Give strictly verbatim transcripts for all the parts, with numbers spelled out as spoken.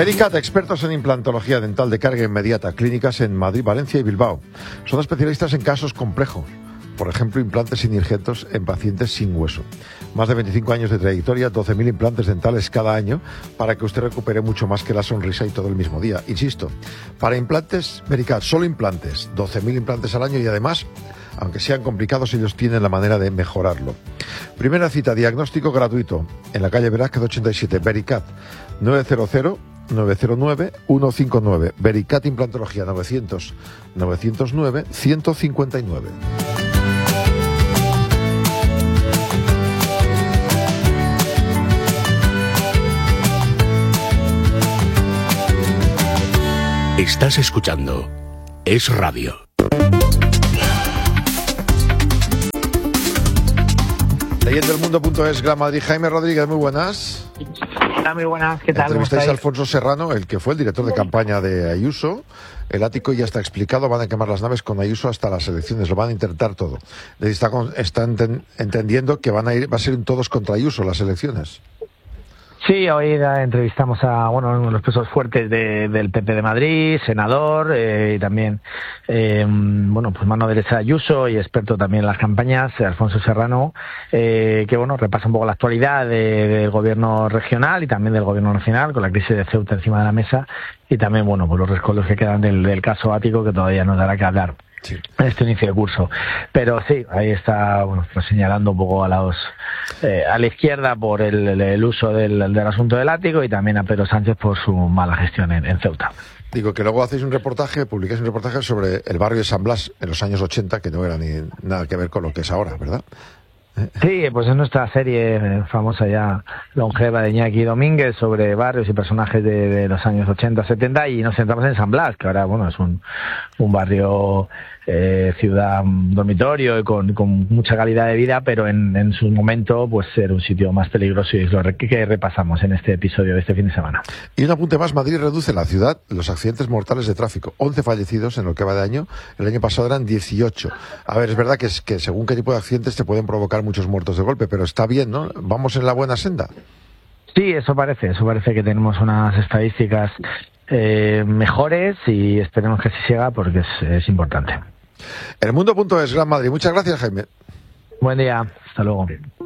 Vericat, expertos en implantología dental de carga inmediata, clínicas en Madrid, Valencia y Bilbao. Son especialistas en casos complejos, por ejemplo, implantes sin injertos en pacientes sin hueso. Más de veinticinco años de trayectoria, doce mil implantes dentales cada año para que usted recupere mucho más que la sonrisa y todo el mismo día. Insisto, para implantes, Vericat, solo implantes, doce mil implantes al año y además, aunque sean complicados, ellos tienen la manera de mejorarlo. Primera cita, diagnóstico gratuito, en la calle Velázquez ochenta y siete, Vericat, nueve cero cero, nueve cero nueve, uno cinco nueve, Vericat Implantología, novecientos, novecientos nueve, ciento cincuenta y nueve. Estás escuchando Es Radio. Leyendo el mundo punto es, Gran Madrid. Jaime Rodríguez, muy buenas. Hola, muy buenas, ¿qué tal? Entrevistáis a Alfonso Serrano, el que fue el director de campaña de Ayuso. El ático ya está explicado, van a quemar las naves con Ayuso hasta las elecciones, lo van a intentar todo. Está, está enten, entendiendo que van a ir, va a ser todos contra Ayuso las elecciones. Sí, hoy entrevistamos a bueno uno de los pesos fuertes de, del P P de Madrid, senador, eh, y también eh, bueno pues mano derecha de Ayuso y experto también en las campañas, Alfonso Serrano, eh, que bueno repasa un poco la actualidad de, del gobierno regional y también del gobierno nacional, con la crisis de Ceuta encima de la mesa, y también bueno pues los rescoldos que quedan del, del caso ático, que todavía nos dará que hablar. Sí. En este inicio de curso, pero sí, ahí está bueno, pues señalando un poco a los eh, a la izquierda por el, el, el uso del, del asunto del ático, y también a Pedro Sánchez por su mala gestión en, en Ceuta. Digo que luego hacéis un reportaje, publicáis un reportaje sobre el barrio de San Blas en los años ochenta, que no era ni nada que ver con lo que es ahora, ¿verdad? Sí, pues es nuestra serie famosa ya longeva de Iñaki Domínguez sobre barrios y personajes de, de los años ochenta, setenta, y nos centramos en San Blas, que ahora bueno es un, un barrio, eh, ciudad dormitorio y con, con mucha calidad de vida, pero en, en su momento pues era un sitio más peligroso, y es lo que repasamos en este episodio de este fin de semana. Y un apunte más, Madrid reduce en la ciudad los accidentes mortales de tráfico, once fallecidos en lo que va de año, el año pasado eran dieciocho. A ver, es verdad que, es, que según qué tipo de accidentes te pueden provocar muchos muertos de golpe, pero está bien, ¿no? Vamos en la buena senda. Sí, eso parece, eso parece que tenemos unas estadísticas eh, mejores, y esperemos que así siga, porque es, es importante. El mundo punto es, Gran Madrid. Muchas gracias, Jaime. Buen día, hasta luego.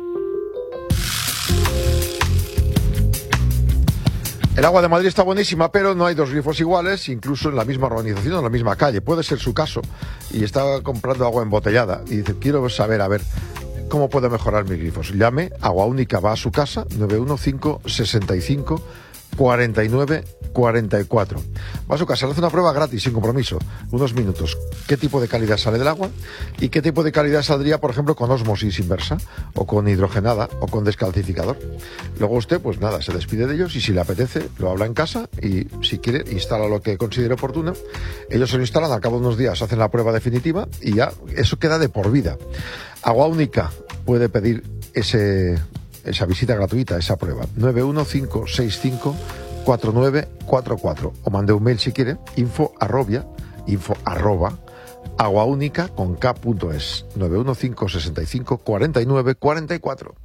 El agua de Madrid está buenísima, pero no hay dos grifos iguales, incluso en la misma urbanización o en la misma calle. Puede ser su caso. Y está comprando agua embotellada y dice, quiero saber, a ver, ¿cómo puedo mejorar mis grifos? Llame, Agua Única va a su casa, nueve uno cinco, seis cinco, cuatro nueve cuatro cuatro. Va a su casa, le hace una prueba gratis, sin compromiso, unos minutos. ¿Qué tipo de calidad sale del agua? ¿Y qué tipo de calidad saldría, por ejemplo, con ósmosis inversa, o con hidrogenada, o con descalcificador? Luego usted, pues nada, se despide de ellos, y si le apetece, lo habla en casa, y si quiere, instala lo que considere oportuno. Ellos se lo instalan, al cabo de unos días hacen la prueba definitiva, y ya eso queda de por vida. Agua Única puede pedir ese, esa visita gratuita, esa prueba, nueve uno cinco, seis cinco, cuatro nueve cuatro cuatro, o mande un mail si quiere, info arrobia, info arroba, aguaúnica con k punto es, nueve uno cinco, seis cinco, cuatro nueve cuatro cuatro.